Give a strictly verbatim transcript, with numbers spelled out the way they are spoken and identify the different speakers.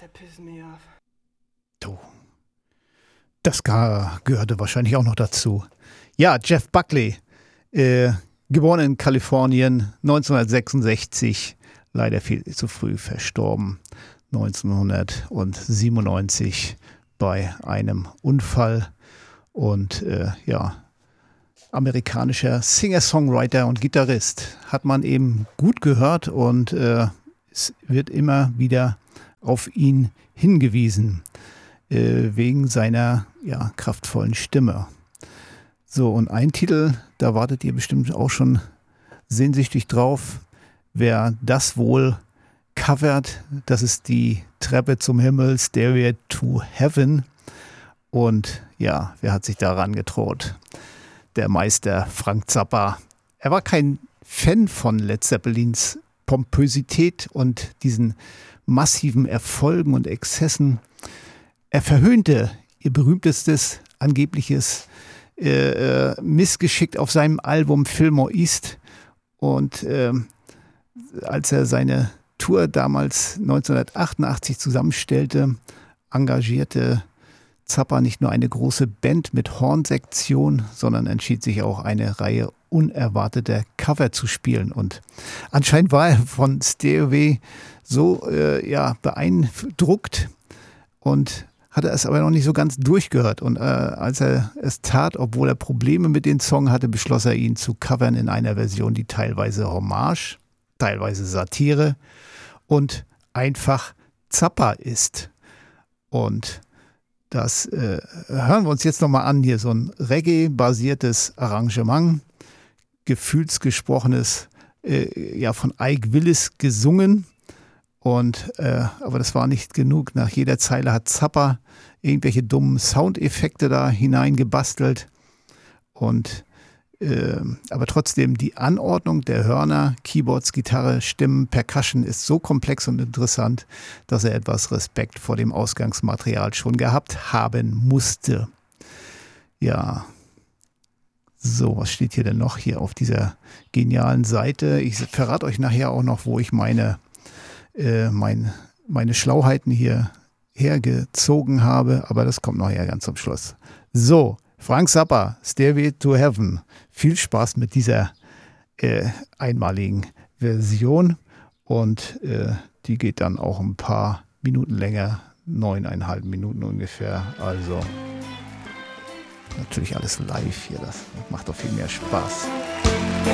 Speaker 1: der pisst mich auf.
Speaker 2: Du, das gar, gehörte wahrscheinlich auch noch dazu. Ja, Jeff Buckley, äh, geboren in Kalifornien, neunzehnhundertsechsundsechzig, leider viel zu früh verstorben, neunzehnhundertsiebenundneunzig bei einem Unfall und äh, ja, amerikanischer Singer-Songwriter und Gitarrist. Hat man eben gut gehört und äh, es wird immer wieder auf ihn hingewiesen, äh, wegen seiner ja, kraftvollen Stimme. So, und ein Titel, da wartet ihr bestimmt auch schon sehnsüchtig drauf, wer das wohl covert. Das ist die Treppe zum Himmel, Stairway to Heaven. Und ja, wer hat sich daran getraut? Der Meister Frank Zappa. Er war kein Fan von Led Zeppelins Pompösität und diesen massiven Erfolgen und Exzessen. Er verhöhnte ihr berühmtestes angebliches äh, Missgeschick auf seinem Album Fillmore East. Und äh, als er seine Tour damals neunzehnhundertachtundachtzig zusammenstellte, engagierte Zappa nicht nur eine große Band mit Hornsektion, sondern entschied sich auch, eine Reihe unerwarteter Cover zu spielen. Und anscheinend war er von Stairway so äh, ja, beeindruckt und hatte es aber noch nicht so ganz durchgehört. Und äh, als er es tat, obwohl er Probleme mit dem Song hatte, beschloss er, ihn zu covern in einer Version, die teilweise Hommage, teilweise Satire und einfach Zappa ist. Und das äh, hören wir uns jetzt nochmal an. Hier so ein Reggae-basiertes Arrangement, gefühlsgesprochenes, äh, ja von Ike Willis gesungen. Und äh, aber das war nicht genug. Nach jeder Zeile hat Zappa irgendwelche dummen Soundeffekte da hineingebastelt. Und äh, aber trotzdem die Anordnung der Hörner, Keyboards, Gitarre, Stimmen, Percussion ist so komplex und interessant, dass er etwas Respekt vor dem Ausgangsmaterial schon gehabt haben musste. Ja. So, was steht hier denn noch hier auf dieser genialen Seite? Ich verrate euch nachher auch noch, wo ich meine Äh, mein, meine Schlauheiten hier hergezogen habe, aber das kommt nachher ganz zum Schluss. So, Frank Zappa, Stairway to Heaven. Viel Spaß mit dieser äh, einmaligen Version und äh, die geht dann auch ein paar Minuten länger, neuneinhalb Minuten ungefähr. Also natürlich alles live hier, das macht doch viel mehr Spaß.